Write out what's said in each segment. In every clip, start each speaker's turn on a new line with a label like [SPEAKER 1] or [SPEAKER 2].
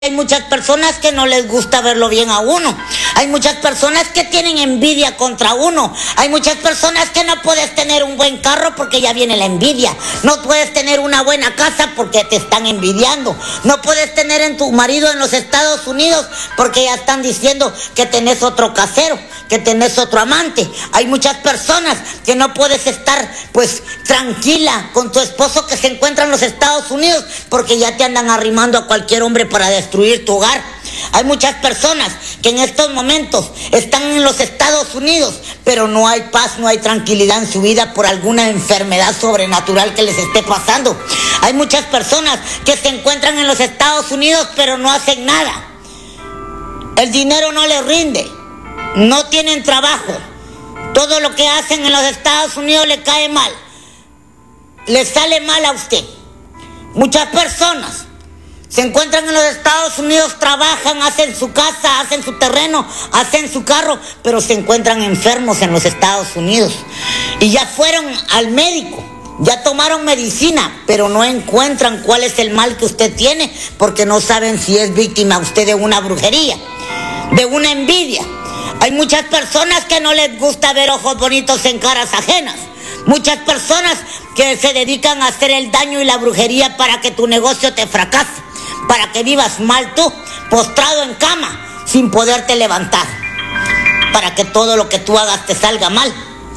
[SPEAKER 1] Hay muchas personas que no les gusta verlo bien a uno. Hay muchas personas que tienen envidia contra uno. Hay muchas personas que no puedes tener un buen carro porque ya viene la envidia. No puedes tener una buena casa porque te están envidiando. No puedes tener en tu marido en los Estados Unidos porque ya están diciendo que tenés otro casero, que tenés otro amante. Hay muchas personas que no puedes estar pues tranquila con tu esposo que se encuentra en los Estados Unidos porque ya te andan arrimando a cualquier hombre para destruir tu hogar. Hay muchas personas que en estos momentos están en los Estados Unidos, pero no hay paz, no hay tranquilidad en su vida por alguna enfermedad sobrenatural que les esté pasando. Hay muchas personas que se encuentran en los Estados Unidos, pero no hacen nada. El dinero no les rinde, no tienen trabajo. Todo lo que hacen en los Estados Unidos le cae mal, le sale mal a usted. Muchas personas se encuentran en los Estados Unidos, trabajan, hacen su casa, hacen su terreno, hacen su carro, pero se encuentran enfermos en los Estados Unidos. Y ya fueron al médico, ya tomaron medicina, pero no encuentran cuál es el mal que usted tiene, porque no saben si es víctima usted de una brujería, de una envidia. Hay muchas personas que no les gusta ver ojos bonitos en caras ajenas. Muchas personas que se dedican a hacer el daño y la brujería para que tu negocio te fracase, para que vivas mal tú, postrado en cama, sin poderte levantar, para que todo lo que tú hagas te salga mal.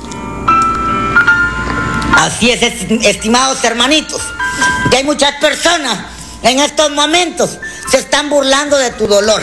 [SPEAKER 1] Así es, estimados hermanitos, que hay muchas personas en estos momentos se están burlando de tu dolor.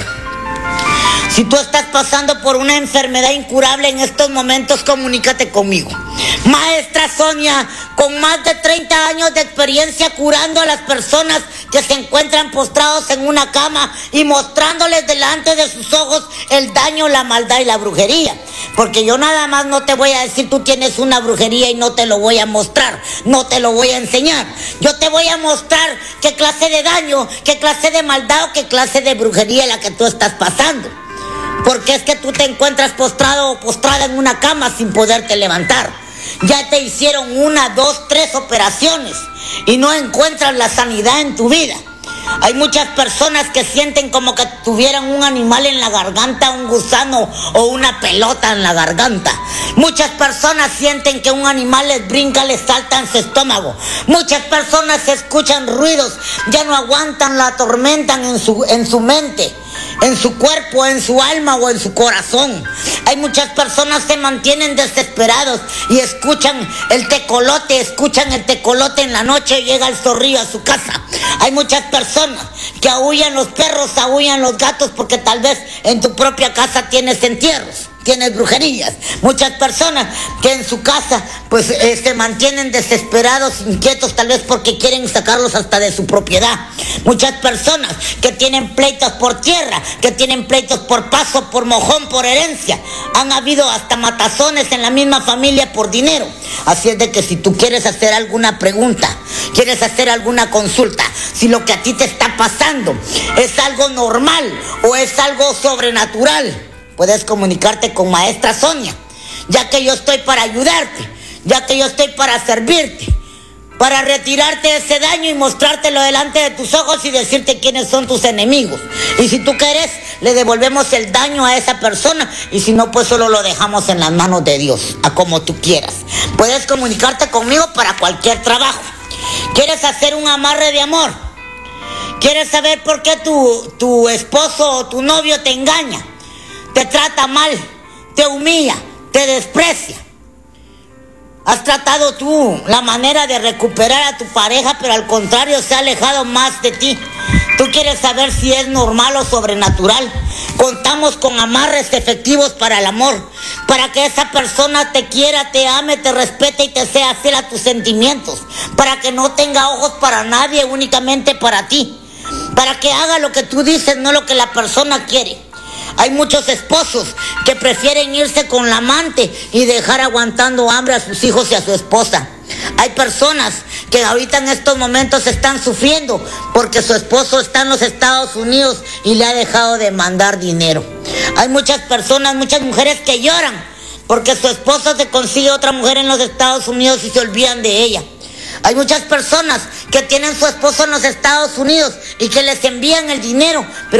[SPEAKER 1] Si tú estás pasando por una enfermedad incurable en estos momentos, comunícate conmigo. Maestra Sonia, con más de 30 años de experiencia curando a las personas que se encuentran postrados en una cama y mostrándoles delante de sus ojos el daño, la maldad y la brujería. Porque yo nada más no te voy a decir tú tienes una brujería y no te lo voy a mostrar, no te lo voy a enseñar. Yo te voy a mostrar qué clase de daño, qué clase de maldad o qué clase de brujería es la que tú estás pasando. Porque es que tú te encuentras postrado o postrada en una cama sin poderte levantar. Ya te hicieron 1, 2, 3 operaciones y no encuentras la sanidad en tu vida. Hay muchas personas que sienten como que tuvieran un animal en la garganta, un gusano o una pelota en la garganta. Muchas personas sienten que un animal les brinca, les salta en su estómago. Muchas personas escuchan ruidos, ya no aguantan, la atormentan en su mente, en su cuerpo, en su alma o en su corazón. Hay muchas personas que se mantienen desesperados y escuchan el tecolote en la noche y llega el zorrillo a su casa. Hay muchas personas que aúllan los perros, aúllan los gatos porque tal vez en tu propia casa tienes entierros, tienes brujerías. Muchas personas que en su casa pues se mantienen desesperados, inquietos, tal vez porque quieren sacarlos hasta de su propiedad. Muchas personas que tienen pleitos por tierra, que tienen pleitos por paso, por mojón, por herencia. Han habido hasta matazones en la misma familia por dinero. Así es de que si tú quieres hacer alguna pregunta, quieres hacer alguna consulta, si lo que a ti te está pasando es algo normal o es algo sobrenatural, puedes comunicarte con Maestra Sonia, ya que yo estoy para ayudarte, ya que yo estoy para servirte, para retirarte ese daño y mostrártelo delante de tus ojos y decirte quiénes son tus enemigos. Y si tú quieres, le devolvemos el daño a esa persona, y si no, pues solo lo dejamos en las manos de Dios, a como tú quieras. Puedes comunicarte conmigo para cualquier trabajo. ¿Quieres hacer un amarre de amor? ¿Quieres saber por qué tu esposo o tu novio te engaña? Te trata mal, te humilla, te desprecia. Has tratado tú la manera de recuperar a tu pareja, pero al contrario se ha alejado más de ti. Tú quieres saber si es normal o sobrenatural. Contamos con amarres efectivos para el amor, para que esa persona te quiera, te ame, te respete y te sea fiel a tus sentimientos, para que no tenga ojos para nadie, únicamente para ti, para que haga lo que tú dices, no lo que la persona quiere. Hay muchos esposos que prefieren irse con la amante y dejar aguantando hambre a sus hijos y a su esposa. Hay personas que ahorita en estos momentos están sufriendo porque su esposo está en los Estados Unidos y le ha dejado de mandar dinero. Hay muchas personas, muchas mujeres que lloran porque su esposo se consigue otra mujer en los Estados Unidos y se olvidan de ella. Hay muchas personas que tienen su esposo en los Estados Unidos y que les envían el dinero, pero